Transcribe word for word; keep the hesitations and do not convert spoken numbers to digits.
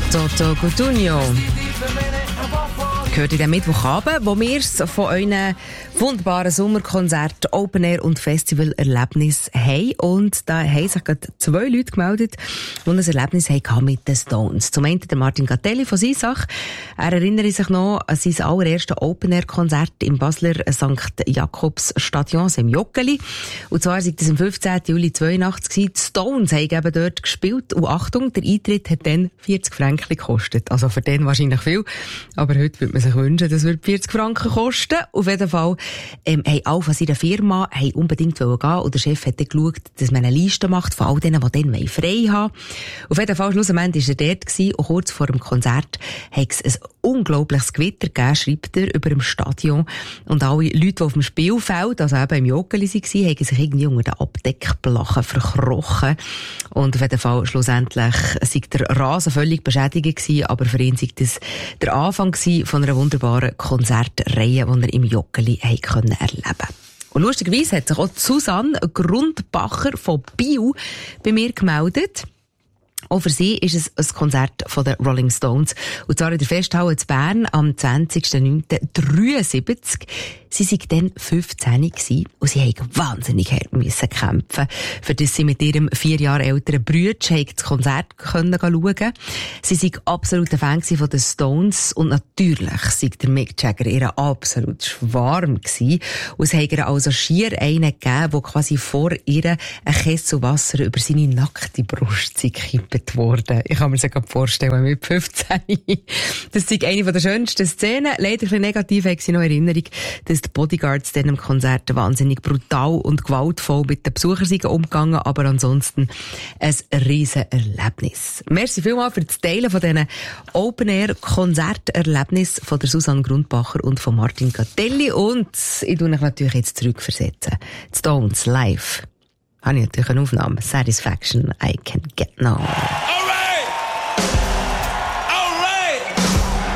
Toto Cutugno. Gehört in den Mittwochabend, wo wir es von euren wunderbaren Sommerkonzerten, Open Air und Festival-Erlebnis haben. Und da haben sich gerade zwei Leute gemeldet, die ein Erlebnis hatten mit den Stones. Zum einen der Martin Gattelli von Sisach. Er erinnert sich noch an sein allererstes Open Air Konzert im Basler Sankt Jakobs Stadion im Joggeli. Und zwar war das am fünfzehnten Juli zweiundachtzig. Die Stones haben eben dort gespielt. Und Achtung, der Eintritt hat dann vierzig Franken gekostet. Also für den wahrscheinlich viel. Aber heute würde man sich wünschen, das würde vierzig Franken kosten. Auf jeden Fall ähm, haben alle von seiner Firma haben unbedingt gehen wollen. Und der Chef hat dann geschaut, dass man eine Liste macht von all denen, die dann frei haben. Auf jeden Fall, schlussendlich war er dort gewesen, und kurz vor dem Konzert hat es ein unglaubliches Gewitter gegeben, schreibt er, über dem Stadion. Und alle Leute, die auf dem Spielfeld, also eben im Joggeli waren, haben sich irgendwie unter den Abdeckblachen verkrochen. Und auf jeden Fall, schlussendlich, sei der Rasen völlig beschädigt gewesen, aber für ihn sei das der Anfang von einer wunderbaren Konzertreihe, die er im Joggeli erleben konnte. Und lustigerweise hat sich auch Susanne Grundbacher von Biel bei mir gemeldet. Auch für sie ist es ein Konzert von den Rolling Stones. Und zwar in der Festhalle in Bern am zwanzigsten neunten dreiundsiebzig. Sie waren dann fünfzehn gewesen und sie mussten wahnsinnig hart müssen kämpfen, für das sie mit ihrem vier Jahre älteren Bruder das Konzert schauen konnten. Sie waren absoluter Fan von den Stones und natürlich war der Mick Jagger ihr absolut Schwarm gewesen. Und es haben ihr also schier einen gegeben, der quasi vor ihr ein Kessel Wasser über seine nackte Brust gekippt wurde. Ich kann mir das gerade vorstellen, mit fünfzehn. Das ist eine der schönsten Szenen. Leider ein bisschen negativ habe ich noch Erinnerung, dass die Bodyguards dann im Konzert wahnsinnig brutal und gewaltvoll mit den Besuchern umgegangen, aber ansonsten ein riesen Erlebnis. Merci vielmals für das Teilen von diesen Open-Air-Konzerterlebnissen von der Susanne Grundbacher und von Martin Gattelli. Und ich tue mich natürlich jetzt zurückversetzen. Die Stones live. Habe ich natürlich eine Aufnahme. Satisfaction, I Can Get Now.